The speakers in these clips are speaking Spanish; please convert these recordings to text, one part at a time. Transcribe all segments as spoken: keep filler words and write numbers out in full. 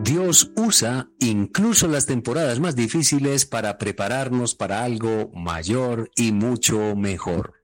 Dios usa incluso las temporadas más difíciles para prepararnos para algo mayor y mucho mejor.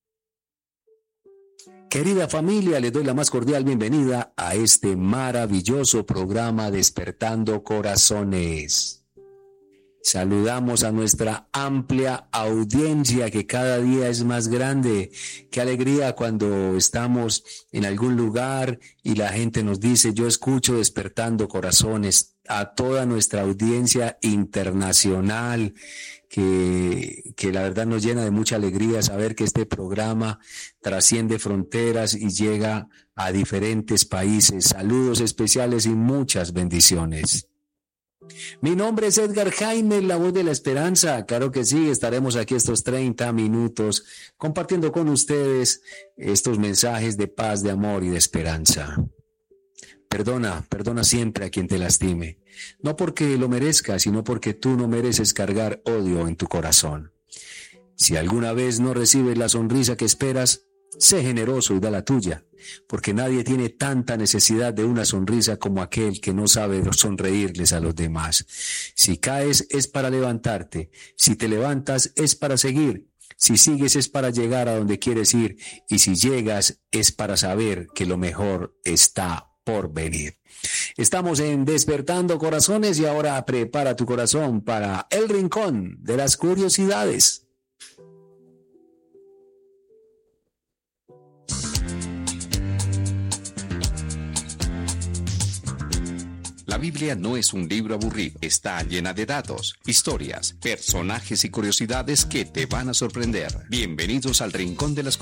Querida familia, les doy la más cordial bienvenida a este maravilloso programa Despertando Corazones. Saludamos a nuestra amplia audiencia que cada día es más grande. Qué alegría cuando estamos en algún lugar y la gente nos dice, yo escucho Despertando Corazones. A toda nuestra audiencia internacional, que, que la verdad nos llena de mucha alegría saber que este programa trasciende fronteras y llega a diferentes países. Saludos especiales y muchas bendiciones. Mi nombre es Edgar Jaime, la voz de la esperanza. Claro que sí, estaremos aquí estos treinta minutos compartiendo con ustedes estos mensajes de paz, de amor y de esperanza. Perdona, perdona siempre a quien te lastime. No porque lo merezca, sino porque tú no mereces cargar odio en tu corazón. Si alguna vez no recibes la sonrisa que esperas, sé generoso y da la tuya, porque nadie tiene tanta necesidad de una sonrisa como aquel que no sabe sonreírles a los demás. Si caes es para levantarte, si te levantas es para seguir, si sigues es para llegar a donde quieres ir, y si llegas es para saber que lo mejor está por venir. Estamos en Despertando Corazones y ahora prepara tu corazón para el rincón de las curiosidades. La Biblia no es un libro aburrido, está llena de datos, historias, personajes y curiosidades que te van a sorprender. Bienvenidos al Rincón de las